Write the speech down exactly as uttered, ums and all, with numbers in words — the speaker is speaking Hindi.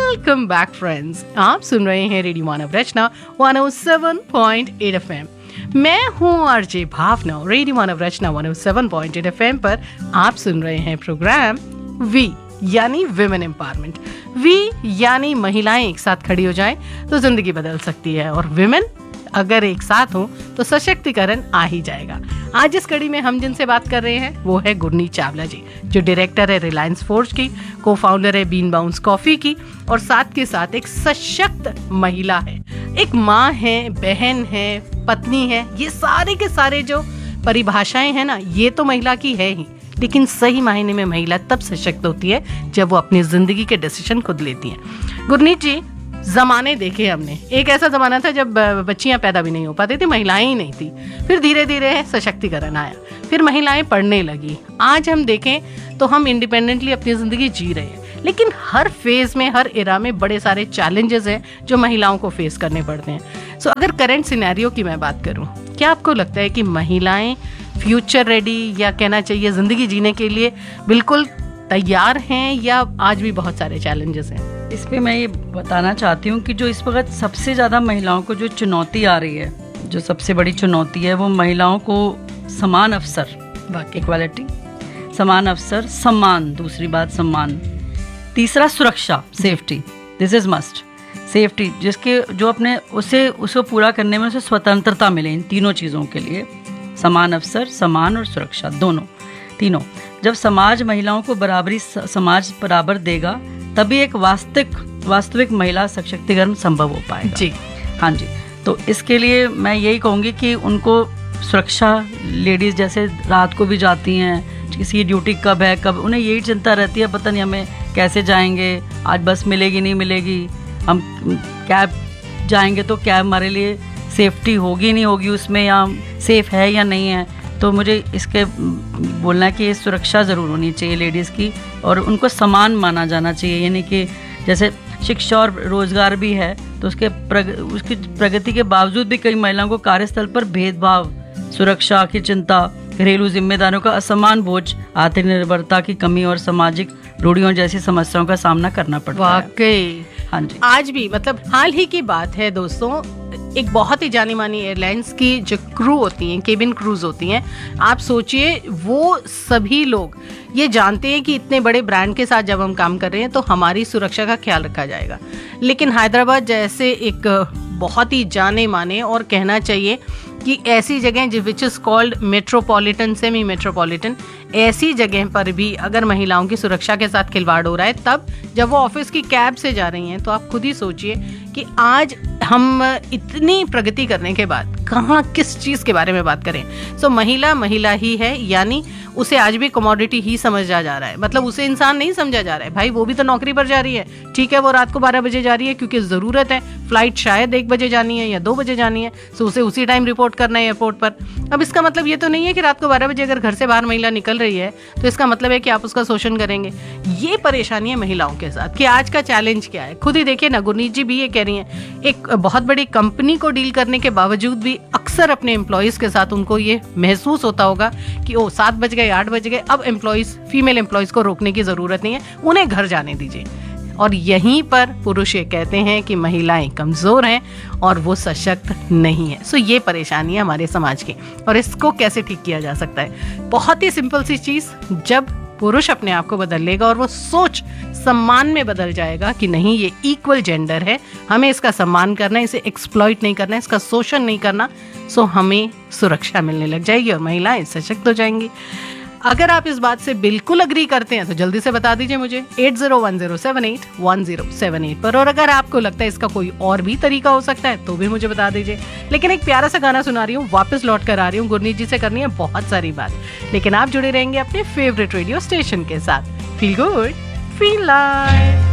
वेलकम बैक फ्रेंड्स, आप सुन रहे हैं रेडियो मानव रचना एक सौ सात पॉइंट आठ एफएम। मैं हूं आरजे भावना। रेडियो मानव रचना एक सौ सात पॉइंट आठ एफएम पर आप सुन रहे हैं प्रोग्राम वी यानी विमेन एम्पावरमेंट। वी यानी महिलाएं एक साथ खड़ी हो जाएं तो जिंदगी बदल सकती है, और विमेन अगर एक साथ हो तो सशक्तिकरण आ ही जाएगा। आज इस कड़ी में हम जिनसे बात कर रहे हैं वो है गुरनीत चावला जी, जो डायरेक्टर है रिलायंस फोर्ज की, को फाउंडर है बीन बाउंस कॉफी की, और साथ के साथ एक सशक्त महिला है, एक माँ है, बहन है, पत्नी है। ये सारे के सारे जो परिभाषाएं हैं ना, ये तो महिला की है ही, लेकिन सही मायने में महिला तब सशक्त होती है जब वो अपनी जिंदगी के डिसीजन खुद लेती हैं। गुरनीत जी, जमाने देखे हमने। एक ऐसा जमाना था जब बच्चियां पैदा भी नहीं हो पाती थी, महिलाएं ही नहीं थी। फिर धीरे धीरे सशक्तिकरण आया, फिर महिलाएं पढ़ने लगी। आज हम देखें तो हम इंडिपेंडेंटली अपनी जिंदगी जी रहे हैं, लेकिन हर फेज में, हर एरा में बड़े सारे चैलेंजेस हैं जो महिलाओं को फेस करने पड़ते हैं। सो so, अगर करंट सिनेरियो की मैं बात करूं, क्या आपको लगता है कि महिलाएं फ्यूचर रेडी, या कहना चाहिए जिंदगी जीने के लिए बिल्कुल तैयार हैं, या आज भी बहुत सारे चैलेंजेस हैं? इस पे मैं ये बताना चाहती हूँ कि जो इस वक्त सबसे ज़्यादा महिलाओं को जो चुनौती आ रही है, जो सबसे बड़ी चुनौती है, वो महिलाओं को समान अवसर, इक्वालिटी, समान अवसर, सम्मान, दूसरी बात सम्मान, तीसरा सुरक्षा, safety, this is must, safety, जिसके जो अपने उसे उसको पूरा करने में उसे स्वतंत्रता मिले। इन तीनों चीज़ों के लिए समान अवसर, सम्मान और सुरक्षा, दोनों तीनों। जब समाज महिलाओं को बराबरी, समाज बराबर देगा, तभी एक वास्तविक वास्तविक महिला सशक्तिकरण संभव हो पाएगा जी। हाँ जी। तो इसके लिए मैं यही कहूँगी कि उनको सुरक्षा, लेडीज़ जैसे रात को भी जाती हैं, किसी ड्यूटी कब है, कब, उन्हें यही चिंता रहती है, पता नहीं हमें कैसे जाएंगे, आज बस मिलेगी नहीं मिलेगी, हम कैब जाएंगे तो कैब हमारे लिए सेफ्टी होगी नहीं होगी उसमें, या सेफ है या नहीं है। तो मुझे इसके बोलना है कि ये सुरक्षा ज़रूर होनी चाहिए लेडीज़ की, और उनको समान माना जाना चाहिए। यानी कि जैसे शिक्षा और रोज़गार भी है, तो उसके प्रग, उसकी प्रगति के बावजूद भी कई महिलाओं को कार्यस्थल पर भेदभाव, सुरक्षा की चिंता, घरेलू जिम्मेदारियों का असमान बोझ, आत्मनिर्भरता की कमी और सामाजिक रूढ़ियों जैसी समस्याओं का सामना करना पड़ता है। वाकई हाँ जी। आज भी, मतलब हाल ही की बात है दोस्तों, एक बहुत ही जानी मानी एयरलाइंस की जो क्रू होती हैं, केबिन क्रूज होती हैं, आप सोचिए वो सभी लोग ये जानते हैं कि इतने बड़े ब्रांड के साथ जब हम काम कर रहे हैं तो हमारी सुरक्षा का ख्याल रखा जाएगा। लेकिन हैदराबाद जैसे एक बहुत ही जाने माने, और कहना चाहिए कि ऐसी जगह which is called metropolitan, semi metropolitan, ऐसी जगह पर भी अगर महिलाओं की सुरक्षा के साथ खिलवाड़ हो रहा है, तब जब वो ऑफिस की कैब से जा रही हैं, तो आप खुद ही सोचिए कि आज हम इतनी प्रगति करने के बाद कहाँ किस चीज़ के बारे में बात करें। सो so, महिला महिला ही है, यानी उसे आज भी कमोडिटी ही समझा जा रहा है। मतलब उसे इंसान नहीं समझा जा रहा है। भाई वो भी तो नौकरी पर जा रही है, ठीक है, वो रात को बारह बजे जा रही है क्योंकि ज़रूरत है, फ्लाइट शायद एक बजे जानी है या दो बजे जानी है, सो उसे उसी टाइम रिपोर्ट करना है एयरपोर्ट पर। अब इसका मतलब ये तो नहीं है कि रात को बारह बजे अगर घर से बाहर महिला निकल रही है तो इसका मतलब है कि आप उसका शोषण करेंगे। ये परेशानी है महिलाओं के साथ कि आज का चैलेंज क्या है। खुद ही देखिए ना, गुरनीत जी भी ये कह रही हैं, एक बहुत बड़ी कंपनी को डील करने के बावजूद भी अक्सर अपने एम्प्लॉयज़ के साथ उनको ये महसूस होता होगा कि ओ सात बज गए, आठ बज गए, अब एम्प्लॉयज़, फीमेल एम्प्लॉयज़ को रोकने की ज़रूरत नहीं है, उन्हें घर जाने दीजिए। और यहीं पर पुरुष ये कहते हैं कि महिलाएं कमज़ोर हैं और वो सशक्त नहीं है। सो ये परेशानी है हमारे समाज की, और इसको कैसे ठीक किया जा सकता है? बहुत ही सिंपल सी चीज़, जब पुरुष अपने आप को बदल लेगा और वो सोच सम्मान में बदल जाएगा कि नहीं, ये इक्वल जेंडर है, हमें इसका सम्मान करना है, इसे एक्सप्लॉइट नहीं करना है, इसका शोषण नहीं करना, सो हमें सुरक्षा मिलने लग जाएगी और महिलाएं सशक्त हो जाएंगी। अगर आप इस बात से बिल्कुल अग्री करते हैं तो जल्दी से बता दीजिए मुझे eight zero one zero seven eight one zero seven eight पर, और अगर आपको लगता है इसका कोई और भी तरीका हो सकता है तो भी मुझे बता दीजिए। लेकिन एक प्यारा सा गाना सुना रही हूँ, वापस लौट कर आ रही हूँ, गुरनीत जी से करनी है बहुत सारी बात, लेकिन आप जुड़े रहेंगे अपने फेवरेट रेडियो स्टेशन के साथ। Feel good, feel live.